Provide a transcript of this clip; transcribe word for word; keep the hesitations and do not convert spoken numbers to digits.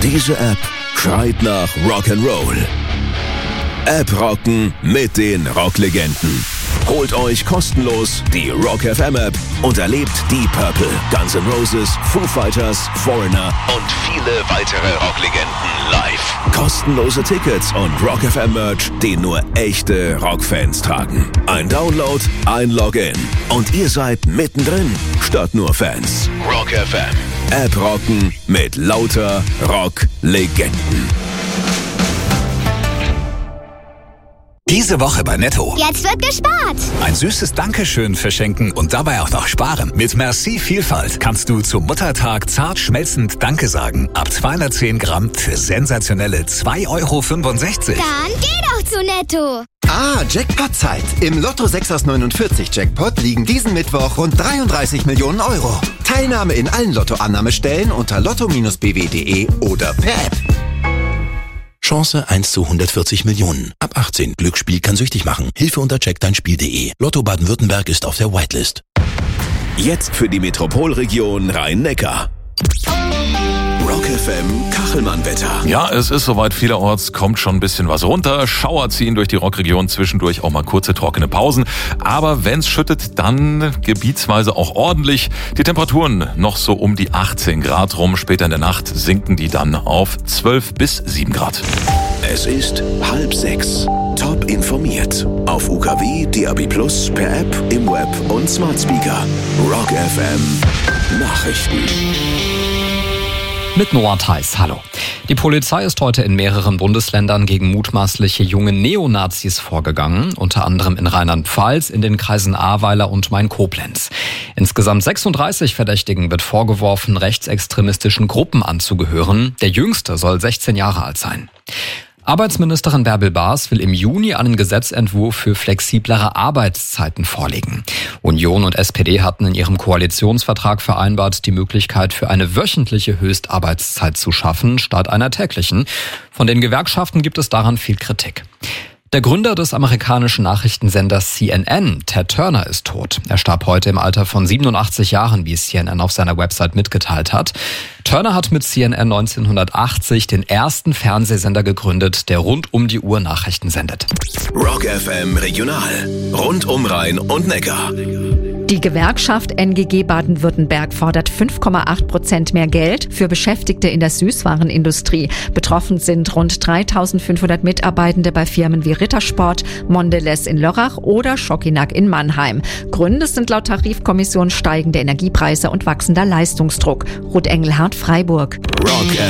Diese App schreit nach Rock'n'Roll. App rocken mit den Rocklegenden. Holt euch kostenlos die Rock F M App und erlebt Deep Purple, Guns N' Roses, Foo Fighters, Foreigner und viele weitere Rocklegenden live. Kostenlose Tickets und Rock F M Merch, den nur echte Rockfans tragen. Ein Download, ein Login und ihr seid mittendrin statt nur Fans. Rock F M. App rocken mit lauter Rocklegenden. Diese Woche bei Netto. Jetzt wird gespart. Ein süßes Dankeschön verschenken und dabei auch noch sparen. Mit Merci Vielfalt kannst du zum Muttertag zart schmelzend Danke sagen. Ab zweihundertzehn Gramm für sensationelle zwei Euro fünfundsechzig. Dann geh doch zu Netto. Ah, Jackpot-Zeit. Im Lotto sechs aus neunundvierzig Jackpot liegen diesen Mittwoch rund dreiunddreißig Millionen Euro. Teilnahme in allen Lottoannahmestellen unter lotto Bindestrich b w punkt de oder per App. Chance eins zu hundertvierzig Millionen. Ab achtzehn. Glücksspiel kann süchtig machen. Hilfe unter check dein Spiel punkt de. Lotto Baden-Württemberg ist auf der Whitelist. Jetzt für die Metropolregion Rhein-Neckar. Rock F M Kachelmann-Wetter. Ja, es ist soweit. Vielerorts kommt schon ein bisschen was runter. Schauer ziehen durch die Rockregion, zwischendurch auch mal kurze trockene Pausen. Aber wenn's schüttet, dann gebietsweise auch ordentlich. Die Temperaturen noch so um die achtzehn Grad rum. Später in der Nacht sinken die dann auf zwölf bis sieben Grad. Es ist halb sechs. Top informiert. Auf U K W, D A B plus, per App, im Web und Smart Speaker. Rock F M Nachrichten. Mit Noah Theis, hallo. Die Polizei ist heute in mehreren Bundesländern gegen mutmaßliche junge Neonazis vorgegangen, unter anderem in Rheinland-Pfalz, in den Kreisen Ahrweiler und Main-Koblenz. Insgesamt sechsunddreißig Verdächtigen wird vorgeworfen, rechtsextremistischen Gruppen anzugehören. Der jüngste soll sechzehn Jahre alt sein. Arbeitsministerin Bärbel Baas will im Juni einen Gesetzentwurf für flexiblere Arbeitszeiten vorlegen. Union und S P D hatten in ihrem Koalitionsvertrag vereinbart, die Möglichkeit für eine wöchentliche Höchstarbeitszeit zu schaffen, statt einer täglichen. Von den Gewerkschaften gibt es daran viel Kritik. Der Gründer des amerikanischen Nachrichtensenders C N N, Ted Turner, ist tot. Er starb heute im Alter von siebenundachtzig Jahren, wie C N N auf seiner Website mitgeteilt hat. Turner hat mit C N N neunzehnhundertachtzig den ersten Fernsehsender gegründet, der rund um die Uhr Nachrichten sendet. Rock F M Regional. Rund um Rhein und Neckar. Die Gewerkschaft N G G Baden-Württemberg fordert fünf Komma acht Prozent mehr Geld für Beschäftigte in der Süßwarenindustrie. Betroffen sind rund dreitausendfünfhundert Mitarbeitende bei Firmen wie Rittersport, Mondelez in Lörrach oder Schockinak in Mannheim. Gründe sind laut Tarifkommission steigende Energiepreise und wachsender Leistungsdruck. Ruth Engelhardt, Freiburg. Rock